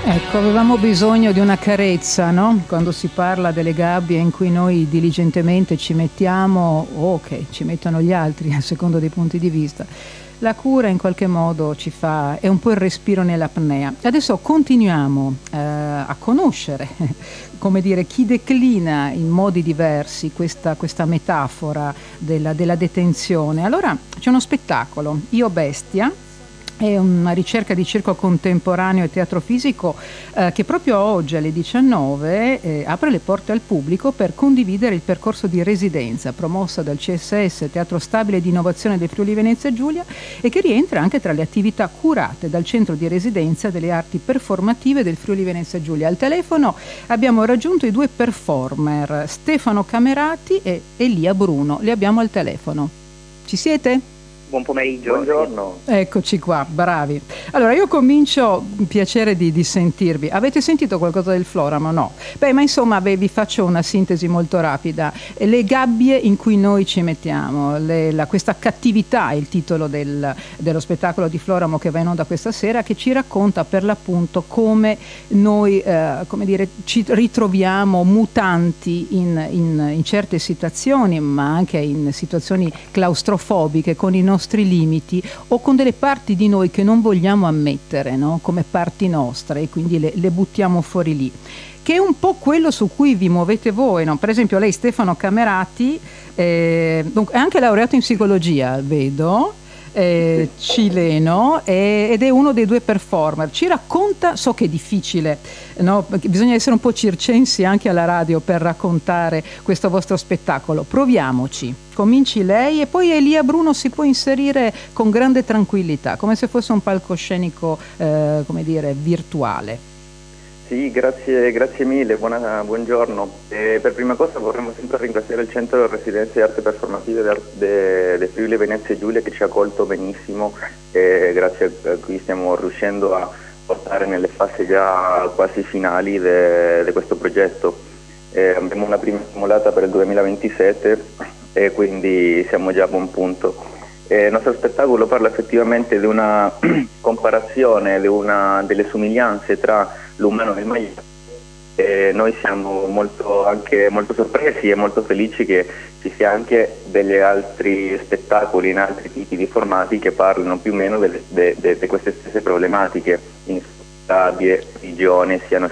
Ecco, avevamo bisogno di una carezza, no? Quando si parla delle gabbie in cui noi diligentemente ci mettiamo o che ci mettono gli altri, a secondo dei punti di vista. La cura in qualche modo ci fa, è un po' il respiro nell'apnea. Adesso continuiamo a conoscere, come dire, chi declina in modi diversi questa metafora della detenzione. Allora c'è uno spettacolo, Io Bestia. È una ricerca di circo contemporaneo e teatro fisico che proprio oggi alle 19 apre le porte al pubblico per condividere il percorso di residenza promossa dal CSS Teatro Stabile di Innovazione del Friuli Venezia Giulia e che rientra anche tra le attività curate dal Centro di Residenza delle Arti Performative del Friuli Venezia Giulia. Al telefono abbiamo raggiunto i due performer, Stefano Camerati e Elia Bruno. Li abbiamo al telefono. Ci siete? Buon pomeriggio. Buongiorno. Eccoci qua, bravi. Allora io comincio, piacere di sentirvi. Avete sentito qualcosa del Floramo? No. Beh, ma insomma vi faccio una sintesi molto rapida. Le gabbie in cui noi ci mettiamo, questa cattività è il titolo dello spettacolo di Floramo che va in onda questa sera, che ci racconta per l'appunto come noi come dire, ci ritroviamo mutanti in certe situazioni, ma anche in situazioni claustrofobiche con i nostri limiti o con delle parti di noi che non vogliamo ammettere, no? Come parti nostre, e quindi le buttiamo fuori lì, che è un po' quello su cui vi muovete voi, no? Per esempio lei, Stefano Camerati, è anche laureato in psicologia, vedo, cileno, ed è uno dei due performer. Ci racconta, so che è difficile, no? Bisogna essere un po' circensi anche alla radio per raccontare questo vostro spettacolo. Proviamoci, cominci lei e poi Elia Bruno si può inserire con grande tranquillità, come se fosse un palcoscenico come dire virtuale. Sì, grazie mille, buongiorno. Per prima cosa vorremmo sempre ringraziare il Centro di Residenze e Arti Performative del Friuli Venezia Giulia che ci ha accolto benissimo e grazie a cui stiamo riuscendo a portare nelle fasi già quasi finali di questo progetto. Abbiamo una prima simulata per il 2027 e quindi siamo già a buon punto. Il nostro spettacolo parla effettivamente di una comparazione, delle somiglianze tra l'umano e il maiale. Noi siamo molto sorpresi e molto felici che ci sia anche degli altri spettacoli in altri tipi di formati che parlano più o meno di queste stesse problematiche, in gabbie, prigione, siano